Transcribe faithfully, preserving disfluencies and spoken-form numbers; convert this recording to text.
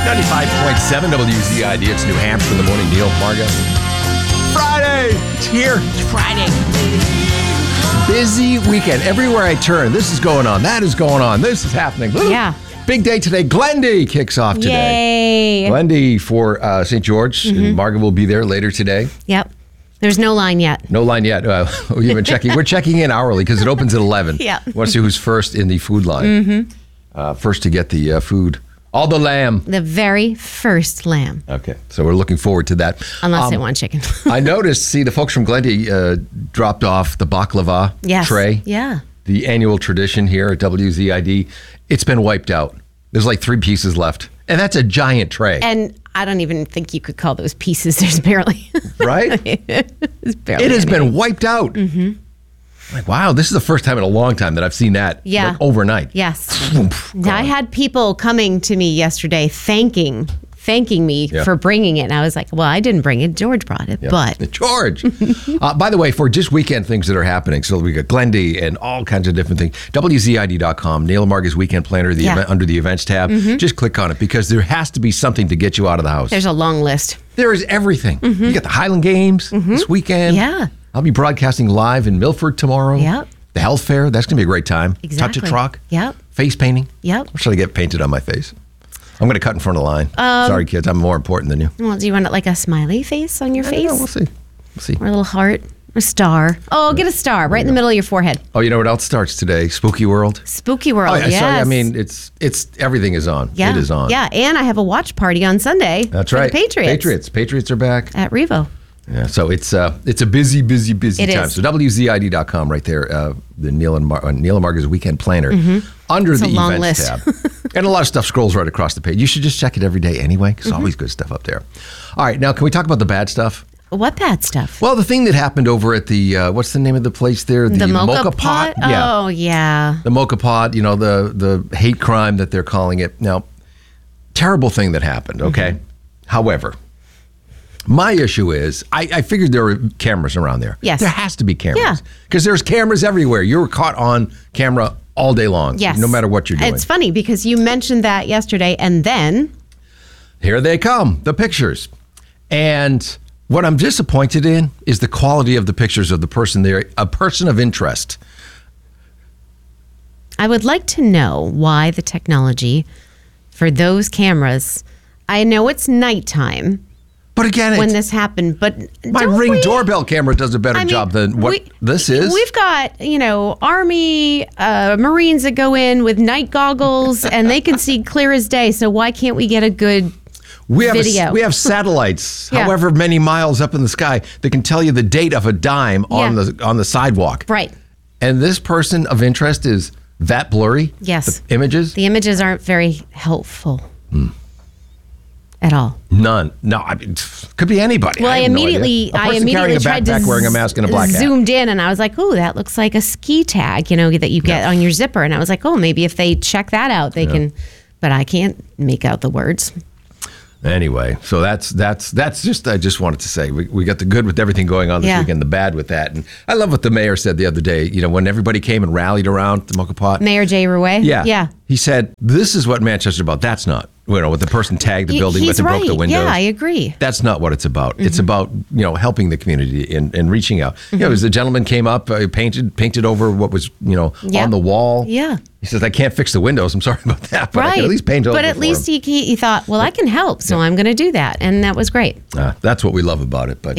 ninety-five point seven W Z I D. It's New Hampshire in the morning. Neil, Margo. Friday. It's here. It's Friday. Busy weekend. Everywhere I turn, this is going on. That is going on. This is happening. Woo. Yeah. Big day today. Glendy kicks off today. Yay. Glendy for uh, Saint George. Mm-hmm. And Margo will be there later today. Yep. There's no line yet. No line yet. Uh, we've been checking. We're checking in hourly because it opens at eleven. Yeah. Want to see who's first in the food line. Mm-hmm. Uh, first to get the uh, food. All the lamb. The very first lamb. Okay. So we're looking forward to that. Unless Um, they want chicken. I noticed, see, the folks from Glendy uh, dropped off the baklava Yes. tray. Yeah. The annual tradition here at W Z I D. It's been wiped out. There's like three pieces left. And that's a giant tray. And I don't even think you could call those pieces. There's barely. Right? There's barely It has anything. been wiped out. Mm-hmm. Like, wow, this is the first time in a long time that I've seen that Yeah. like, overnight. Yes. Gone. I had people coming to me yesterday thanking thanking me Yeah. for bringing it. And I was like, well, I didn't bring it. George brought it. Yeah. But George. uh, by the way, for just weekend things that are happening, so we got Glendy and all kinds of different things. W Z I D dot com, Neil Marga's Weekend Planner, the Yeah. event, under the events tab. Just click on it because there has to be something to get you out of the house. there's a long list. There is everything. You got the Highland Games this weekend. Yeah. I'll be broadcasting live in Milford tomorrow. Yep. The health fair, that's going to be a great time. Exactly. Touch a truck. Yep. Face painting. Yep. Or should I get painted on my face? I'm going to cut in front of the line. Um, Sorry, kids. I'm more important than you. Well, do you want it like a smiley face on your I don't face? know, we'll see. We'll see. Or a little heart? A star? Oh, get a star right in the middle of your forehead. Oh, you know what else starts today? Spooky World. Spooky World, Oh, yeah, yes. sorry. I mean, it's it's everything is on. yeah. It is on. Yeah, and I have a watch party on Sunday. That's for right. The Patriots. Patriots. Patriots are back. At Revo. Yeah, so it's uh, it's a busy, busy, busy It time. is. So W Z I D dot com right there, uh, the Neil and, Mar- uh, Neil and Marga's Weekend Planner under It's the a long events list. tab. And a lot of stuff scrolls right across the page. You should just check it every day anyway, because Mm-hmm. always good stuff up there. All right, now can we talk about the bad stuff? What bad stuff? Well, the thing that happened over at the, uh, what's the name of the place there? The, mocha, pot? pot? Yeah. Oh, yeah. The mocha pot, you know, the, the hate crime that they're calling it. Now, terrible thing that happened, okay? Mm-hmm. However, my issue is, I, I figured there were cameras around there. Yes. There has to be cameras. Yeah. Because there's cameras everywhere. You're caught on camera all day long. Yes. No matter what you're doing. It's funny because you mentioned that yesterday and then Here they come, the pictures. And what I'm disappointed in is the quality of the pictures of the person there, a person of interest. I would like to know why the technology for those cameras, I know it's nighttime But again, when it's, this happened, but my don't Ring we- doorbell camera does a better I mean, job than what we- this is. We've got, you know, Army uh, Marines that go in with night goggles and they can see clear as day. So why can't we get a good We have video? A, we have satellites, Yeah. however many miles up in the sky, that can tell you the date of a dime on Yeah. the on the sidewalk. Right. And this person of interest is that blurry. Yes. The images, The images aren't very helpful Hmm. at all. none. No, I mean, could be anybody. Well, I, have no immediately, idea. A I person immediately carrying a tried to backpack, wearing a mask and a black hat. zoomed in, and I was like, "Oh, that looks like a ski tag, you know, that you get on your zipper." And I was like, "Oh, maybe if they check that out, they can." But I can't make out the words. Anyway, so that's that's that's just I just wanted to say we, we got the good with everything going on this Yeah. weekend, the bad with that, and I love what the mayor said the other day. You know, when everybody came and rallied around the mocha pot. Mayor Jay Rouet. Yeah, yeah. He said, "This is what Manchester's about." That's not, you know, with the person tagged the He- building with he's and broke the right. windows. Yeah, I agree. That's not what it's about. It's Mm-hmm. about, you know, helping the community and, and reaching out. You know, as the gentleman came up, uh, painted painted over what was, you know, Yeah. on the wall. Yeah. He says, "I can't fix the windows. I'm sorry about that, but I Right. can at least paint over." But at for least him." he, he he thought, well, I can help, so I'm going to do that, and that was great. Uh, that's what we love about it. But